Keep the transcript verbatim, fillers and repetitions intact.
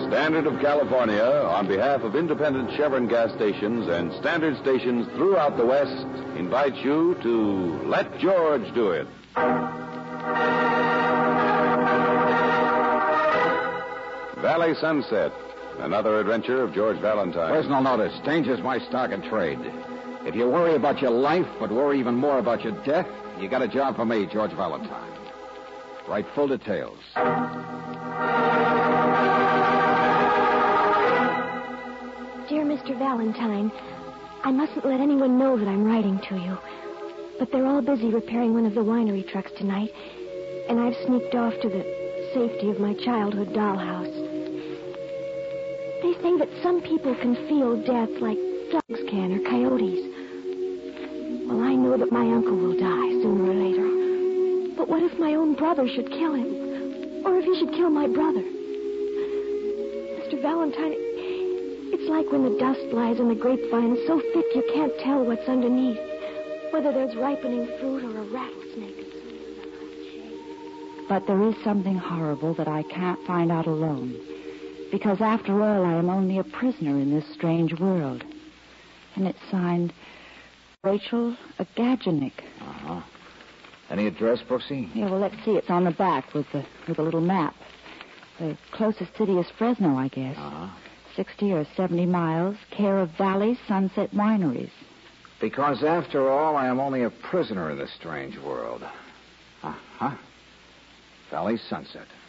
Standard of California, on behalf of independent Chevron gas stations and standard stations throughout the West, invites you to Let George Do It. Valley Sunset, another adventure of George Valentine. Personal notice. Danger's my stock and trade. If you worry about your life, but worry even more about your death, you got a job for me, George Valentine. Write full details. Dear Mister Valentine, I mustn't let anyone know that I'm writing to you. But they're all busy repairing one of the winery trucks tonight, and I've sneaked off to the safety of my childhood dollhouse. They say that some people can feel death like dogs can or coyotes. Well, I know that my uncle will die sooner or later. But what if my own brother should kill him? Or if he should kill my brother? Mister Valentine, it's like when the dust lies in the grapevine so thick you can't tell what's underneath. Whether there's ripening fruit or a rattlesnake. But there is something horrible that I can't find out alone. Because after all, I am only a prisoner in this strange world. And it's signed Rachel Agaginik. Uh-huh. Any address, Brooksy? Yeah, well, let's see. It's on the back with the with a little map. The closest city is Fresno, I guess. Uh-huh. Sixty or seventy miles, care of Valley Sunset Wineries. Because after all, I am only a prisoner in this strange world. Uh-huh. Valley Sunset.